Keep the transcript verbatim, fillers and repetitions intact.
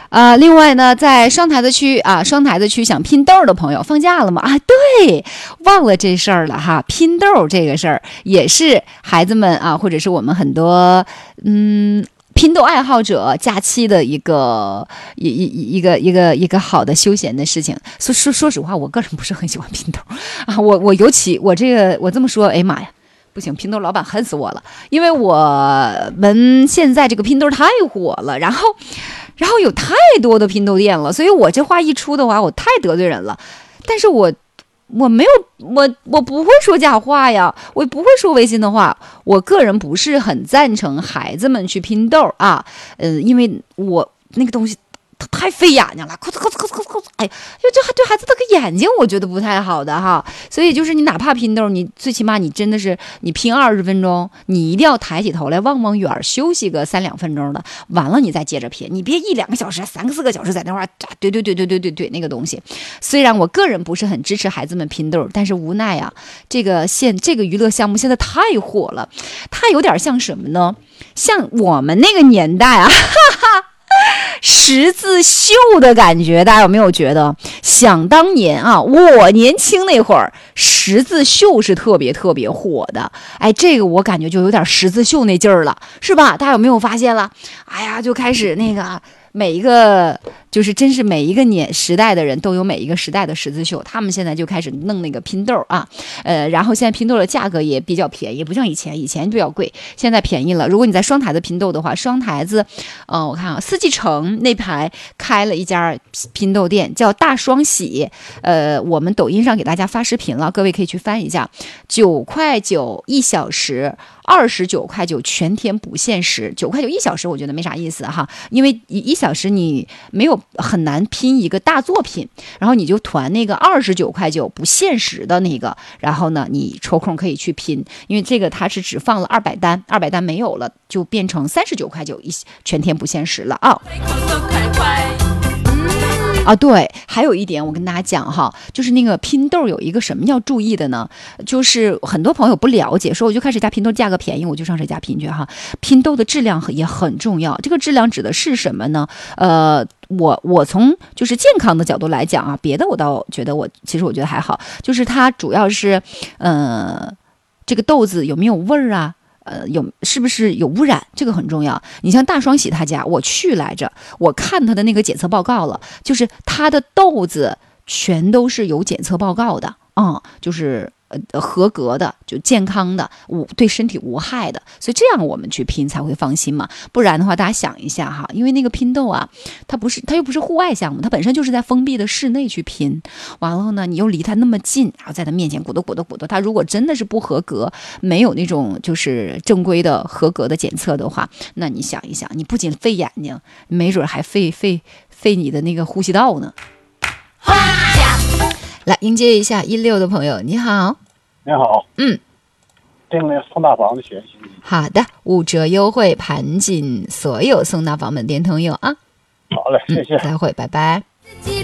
呃，另外呢，在双台子区啊，双台子区想拼豆的朋友，放假了吗？啊，对，忘了这事儿了哈。拼豆这个事儿也是孩子们啊，或者是我们很多嗯拼豆爱好者假期的一个一一一个一个一个好的休闲的事情。说说说实话，我个人不是很喜欢拼豆啊，我我尤其我这个我这么说，哎妈呀！不行，拼豆老板恨死我了，因为我们现在这个拼豆太火了，然后，然后有太多的拼豆店了，所以我这话一出的话，我太得罪人了。但是我我没有我我不会说假话呀，我不会说违心的话。我个人不是很赞成孩子们去拼豆啊，嗯、呃，因为我那个东西。太费眼睛了，咔嚓咔嚓咔嚓咔嚓，哎，就这对孩子的个眼睛，我觉得不太好的哈。所以就是你哪怕拼豆，你最起码你真的是你拼二十分钟，你一定要抬起头来望望远，休息个三两分钟的，完了你再接着拼，你别一两个小时、三个四个小时在那块对对对对对对对那个东西。虽然我个人不是很支持孩子们拼豆，但是无奈啊，这个现这个娱乐项目现在太火了，它有点像什么呢？像我们那个年代啊，哈哈。十字绣的感觉，大家有没有觉得？想当年啊，我年轻那会儿，十字绣是特别特别火的。哎，这个我感觉就有点十字绣那劲儿了，是吧？大家有没有发现了？哎呀，就开始那个。每一个就是真是每一个年时代的人都有每一个时代的十字绣，他们现在就开始弄那个拼豆啊，呃，然后现在拼豆的价格也比较便宜，不像以前，以前比较贵，现在便宜了。如果你在双台子拼豆的话，双台子，呃，我看啊，四季城那排开了一家拼豆店，叫大双喜，呃，我们抖音上给大家发视频了，各位可以去翻一下，九块九一小时。二十九块九全天不限时，九块九一小时，我觉得没啥意思哈，因为一一小时你没有很难拼一个大作品，然后你就团那个二十九块九不限时的那个，然后呢，你抽空可以去拼，因为这个它是只放了二百单，二百单没有了，就变成三十九块九一全天不限时了啊。啊，对，还有一点我跟大家讲哈，就是那个拼豆有一个什么要注意的呢？就是很多朋友不了解，说我就看谁家拼豆价格便宜，我就上谁家拼去哈。拼豆的质量也很重要，这个质量指的是什么呢？呃，我我从就是健康的角度来讲啊，别的我倒觉得我其实我觉得还好，就是它主要是呃这个豆子有没有味儿啊？呃，有是不是有污染？这个很重要。你像大双喜他家，我去来着，我看他的那个检测报告了，就是他的豆子全都是有检测报告的，嗯，就是呃合格的，就健康的，无对身体无害的，所以这样我们去拼才会放心嘛。不然的话，大家想一下哈，因为那个拼豆啊，它不是它又不是户外项目，它本身就是在封闭的室内去拼，完了呢，你又离它那么近，然后在它面前鼓捣鼓捣鼓捣，它如果真的是不合格，没有那种就是正规的合格的检测的话，那你想一想，你不仅费眼睛，没准还费费费你的那个呼吸道呢。来迎接一下一六的朋友，你好。 你好， 嗯， 订了送大房的学习。 好的，五折优惠盘锦所有送大房门店通用啊。 好嘞，谢谢。 嗯、再会，拜拜。